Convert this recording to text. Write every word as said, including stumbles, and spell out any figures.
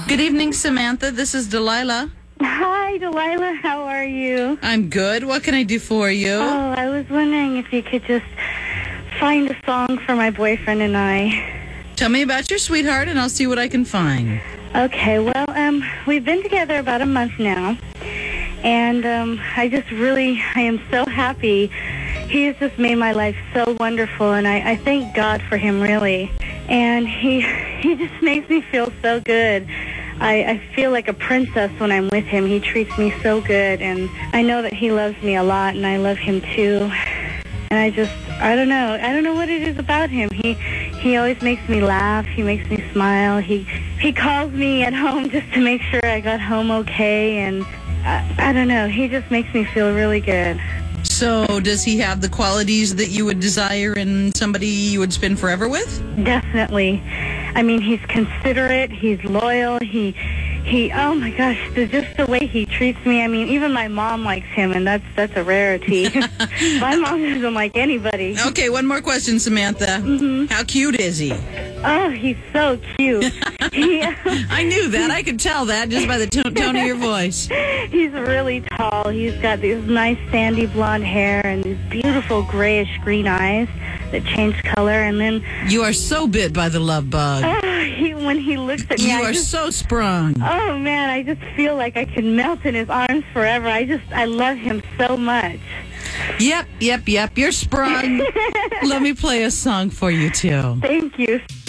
Good evening, Samantha. This is Delilah. Hi, Delilah. How are you? I'm good. What can I do for you? Oh, I was wondering if you could just find a song for my boyfriend and I. Tell me about your sweetheart, and I'll see what I can find. Okay, well, um, we've been together about a month now, and um, I just really, I am so happy. He has just made my life so wonderful, and I, I thank God for him, really. And he, he just makes me feel so good. I, I feel like a princess when I'm with him. He treats me so good, and I know that he loves me a lot, and I love him too. And I just, I don't know. I don't know what it is about him. He he always makes me laugh. He makes me smile. He he calls me at home just to make sure I got home okay, and I, I don't know. He just makes me feel really good. So, does he have the qualities that you would desire in somebody you would spend forever with? Definitely. I mean, he's considerate. He's loyal. He, he. Oh my gosh, the, just the way he treats me. I mean, even my mom likes him, and that's that's a rarity. My mom doesn't like anybody. Okay, one more question, Samantha. Mm-hmm. How cute is he? Oh, he's so cute. he, I knew that. I could tell that just by the to- tone of your voice. He's really tall. He's got these nice sandy blonde hair and these beautiful grayish green eyes that change color. And then You are so bit by the love bug. oh, he, when he looks at me, You I are just, so sprung. oh man, I just feel like I can melt in his arms forever. I just, I love him so much. Yep, yep, yep. You're sprung. Let me play a song for you, too. Thank you.